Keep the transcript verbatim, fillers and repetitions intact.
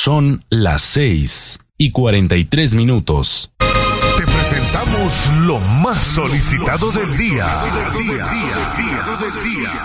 Son las seis y cuarenta y tres minutos. Te presentamos lo más solicitado del día.